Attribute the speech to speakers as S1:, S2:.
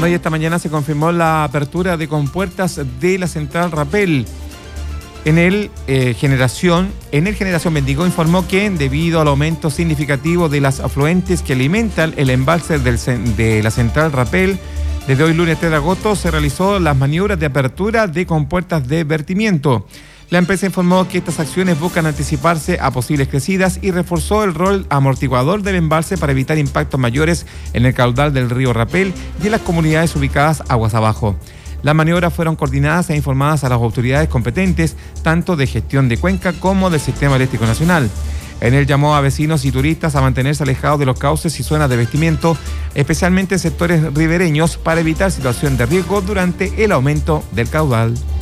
S1: Bueno, y esta mañana se confirmó la apertura de compuertas de la central Rapel. En el Generación Bendigo informó que debido al aumento significativo de las afluentes que alimentan el embalse de la central Rapel, desde hoy lunes 3 de agosto se realizó las maniobras de apertura de compuertas de vertimiento. La empresa informó que estas acciones buscan anticiparse a posibles crecidas y reforzó el rol amortiguador del embalse para evitar impactos mayores en el caudal del río Rapel y en las comunidades ubicadas aguas abajo. Las maniobras fueron coordinadas e informadas a las autoridades competentes, tanto de gestión de cuenca como del Sistema Eléctrico Nacional. En él llamó a vecinos y turistas a mantenerse alejados de los cauces y zonas de vertimiento, especialmente en sectores ribereños, para evitar situación de riesgo durante el aumento del caudal.